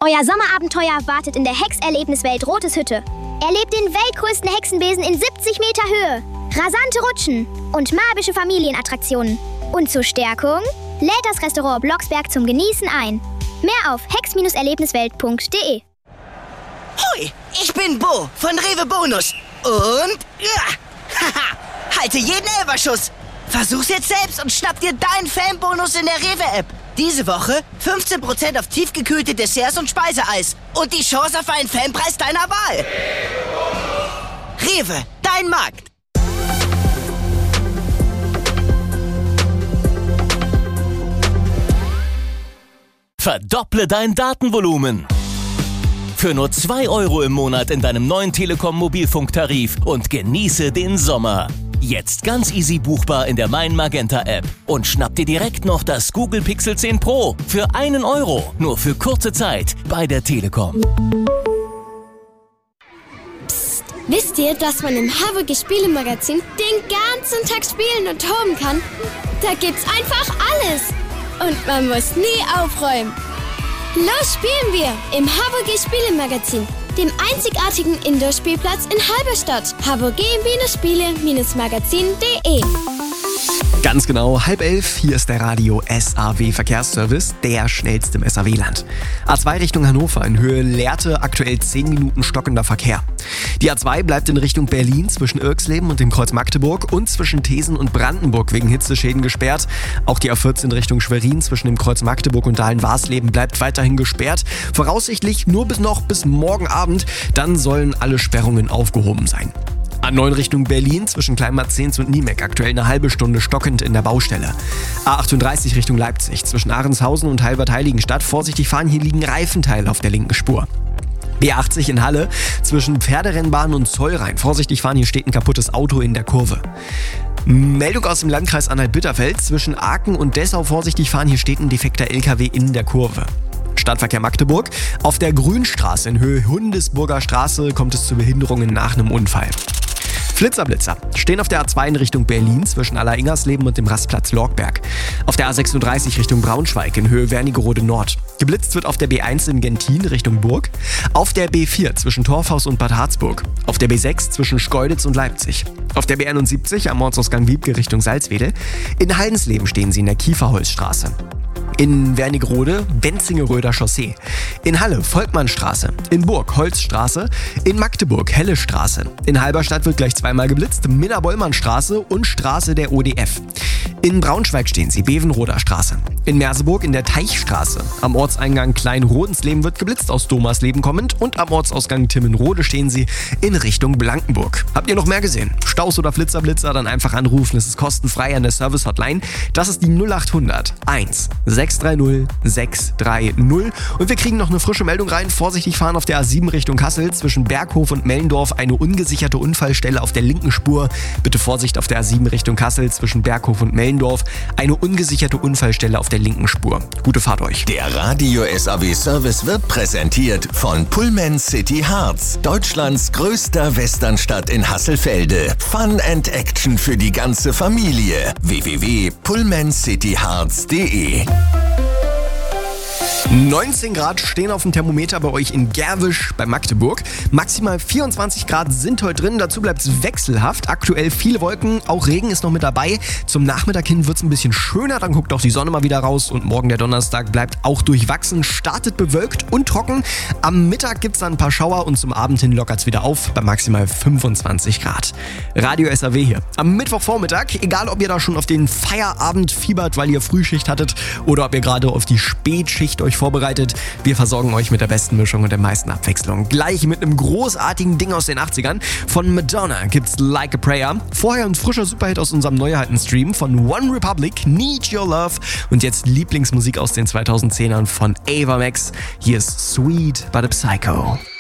Euer Sommerabenteuer wartet in der Hexerlebniswelt Rotes Hütte. Erlebt den weltgrößten Hexenbesen in 70 Meter Höhe, rasante Rutschen und magische Familienattraktionen. Und zur Stärkung lädt das Restaurant Blocksberg zum Genießen ein. Mehr auf hex-erlebniswelt.de. Hoi, ich bin Bo von Rewe Bonus. Und halte jeden Elferschuss. Versuch's jetzt selbst und schnapp dir deinen Fanbonus in der Rewe-App. Diese Woche 15% auf tiefgekühlte Desserts und Speiseeis. Und die Chance auf einen Fanpreis deiner Wahl. Rewe, dein Markt. Verdopple dein Datenvolumen. Für nur 2 € im Monat in deinem neuen Telekom-Mobilfunktarif und genieße den Sommer. Jetzt ganz easy buchbar in der Mein Magenta App. Und schnapp dir direkt noch das Google Pixel 10 Pro für 1 €. Nur für kurze Zeit bei der Telekom. Psst, wisst ihr, dass man im HWG Spielemagazin den ganzen Tag spielen und toben kann? Da gibt's einfach alles. Und man muss nie aufräumen. Los spielen wir im HWG Spielemagazin, dem einzigartigen Indoor-Spielplatz in Halberstadt. hvg-spiele-magazin.de. Ganz genau, 10:30, hier ist der Radio SAW Verkehrsservice, der schnellste im SAW-Land. A2 Richtung Hannover in Höhe Lehrte, aktuell 10 Minuten stockender Verkehr. Die A2 bleibt in Richtung Berlin zwischen Irxleben und dem Kreuz Magdeburg und zwischen Thesen und Brandenburg wegen Hitzeschäden gesperrt. Auch die A14 Richtung Schwerin zwischen dem Kreuz Magdeburg und Dahlen-Warsleben bleibt weiterhin gesperrt. Voraussichtlich nur bis morgen Abend, dann sollen alle Sperrungen aufgehoben sein. A9 Richtung Berlin zwischen Kleinbad-Zehns und Niemek, aktuell eine halbe Stunde stockend in der Baustelle. A38 Richtung Leipzig zwischen Ahrenshausen und Heilbad-Heiligenstadt. Vorsichtig fahren, hier liegen Reifenteile auf der linken Spur. B80 in Halle zwischen Pferderennbahn und Zollrhein. Vorsichtig fahren, hier steht ein kaputtes Auto in der Kurve. Meldung aus dem Landkreis Anhalt-Bitterfeld zwischen Aachen und Dessau. Vorsichtig fahren, hier steht ein defekter LKW in der Kurve. Stadtverkehr Magdeburg. Auf der Grünstraße in Höhe Hundesburger Straße kommt es zu Behinderungen nach einem Unfall. Flitzer-Blitzer stehen auf der A2 in Richtung Berlin zwischen Alleringers-Leben und dem Rastplatz Lorgberg. Auf der A36 Richtung Braunschweig in Höhe Wernigerode Nord. Geblitzt wird auf der B1 in Gentin Richtung Burg. Auf der B4 zwischen Torfhaus und Bad Harzburg. Auf der B6 zwischen Schkeuditz und Leipzig. Auf der B71 am Ortsausgang Wiebke Richtung Salzwedel. In Haldensleben stehen sie in der Kieferholzstraße. In Wernigerode Benzingeröder Chaussee. In Halle Volkmannstraße. In Burg Holzstraße. In Magdeburg Helle Straße. In Halberstadt wird gleich zweimal geblitzt. Minna-Bollmann-Straße und Straße der ODF. In Braunschweig stehen sie Bevenroder Straße. In Merseburg in der Teichstraße. Am Ortseingang Klein-Rodensleben wird geblitzt aus Domersleben kommend. Und am Ortsausgang Timmenrode stehen sie in Richtung Blankenburg. Habt ihr noch mehr gesehen? Staus oder Flitzer-Blitzer? Dann einfach anrufen. Es ist kostenfrei an der Service-Hotline. Das ist die 0800 1 630 630. Und wir kriegen noch eine frische Meldung rein. Vorsichtig fahren auf der A7 Richtung Kassel zwischen Berghof und Mellendorf. Eine ungesicherte Unfallstelle auf der linken Spur. Bitte Vorsicht auf der A7 Richtung Kassel zwischen Berghof und Mellendorf. Eine ungesicherte Unfallstelle auf der linken Spur. Gute Fahrt euch. Der Radio SAW Service wird präsentiert von Pullman City Harz, Deutschlands größter Westernstadt in Hasselfelde. Fun and Action für die ganze Familie. www.pullmancityharz.de. 19 Grad stehen auf dem Thermometer bei euch in Gerwisch bei Magdeburg. Maximal 24 Grad sind heute drin, dazu bleibt es wechselhaft. Aktuell viele Wolken, auch Regen ist noch mit dabei. Zum Nachmittag hin wird es ein bisschen schöner, dann guckt auch die Sonne mal wieder raus. Und morgen der Donnerstag bleibt auch durchwachsen, startet bewölkt und trocken. Am Mittag gibt es dann ein paar Schauer und zum Abend hin lockert es wieder auf bei maximal 25 Grad. Radio SAW hier am Mittwochvormittag, egal ob ihr da schon auf den Feierabend fiebert, weil ihr Frühschicht hattet oder ob ihr gerade auf die Spätschicht euch vorbereitet. Wir versorgen euch mit der besten Mischung und der meisten Abwechslung. Gleich mit einem großartigen Ding aus den 80ern. Von Madonna gibt's Like a Prayer. Vorher ein frischer Superhit aus unserem Neuheiten-Stream von One Republic, Need Your Love. Und jetzt Lieblingsmusik aus den 2010ern von Ava Max. Hier ist Sweet but a Psycho.